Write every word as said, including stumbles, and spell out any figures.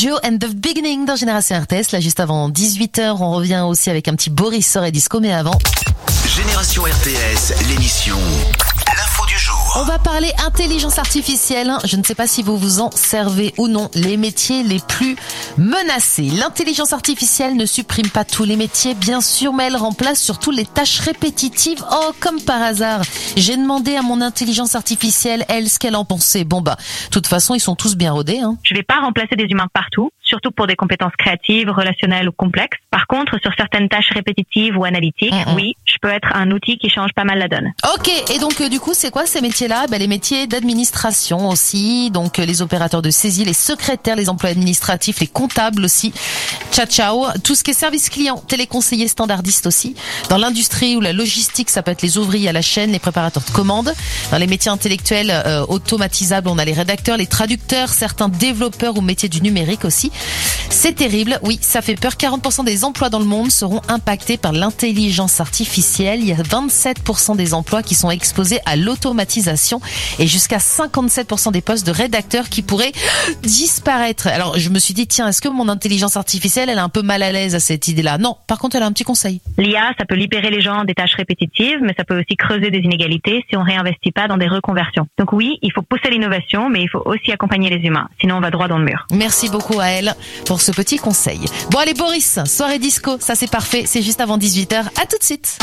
Joe and the Beginning dans Génération R T S. Là, juste avant dix-huit heures, on revient aussi avec un petit Boris Soirée Disco, mais avant... Génération R T S, l'émission L'info du jour. On va parler intelligence artificielle. Je ne sais pas si vous vous en servez ou non. Les métiers les plus menacés. L'intelligence artificielle ne supprime pas tous les métiers, bien sûr, mais elle remplace surtout les tâches répétitives. Oh, comme par hasard. J'ai demandé à mon intelligence artificielle, elle, ce qu'elle en pensait. Bon bah, de toute façon, ils sont tous bien rodés. Hein. Je vais pas remplacer des humains partout, surtout pour des compétences créatives, relationnelles ou complexes. Par contre, sur certaines tâches répétitives ou analytiques, mmh, oui, je peux être un outil qui change pas mal la donne. Ok, et donc euh, du coup, c'est quoi ces métiers-là? Ben, les métiers d'administration aussi, donc euh, les opérateurs de saisie, les secrétaires, les emplois administratifs, les comptables aussi. Ciao, ciao. Tout ce qui est service client, téléconseiller, standardiste aussi. Dans l'industrie ou la logistique, ça peut être les ouvriers à la chaîne, les préparateurs de commandes. Dans les métiers intellectuels euh, automatisables, on a les rédacteurs, les traducteurs, certains développeurs ou métiers du numérique aussi. C'est terrible, oui, ça fait peur. quarante pour cent des emplois dans le monde seront impactés par l'intelligence artificielle. Il y a vingt-sept pour cent des emplois qui sont exposés à l'automatisation et jusqu'à cinquante-sept pour cent des postes de rédacteurs qui pourraient disparaître. Alors, je me suis dit, tiens, est-ce que mon intelligence artificielle, elle est un peu mal à l'aise à cette idée-là? Non, par contre, elle a un petit conseil. L'I A, ça peut libérer les gens des tâches répétitives, mais ça peut aussi creuser des inégalités si on réinvestit pas dans des reconversions. Donc oui, il faut pousser l'innovation, mais il faut aussi accompagner les humains. Sinon, on va droit dans le mur. Merci beaucoup à elle pour ce petit conseil. Bon, allez, Boris, soirée disco, ça c'est parfait, c'est juste avant dix-huit heures. À tout de suite.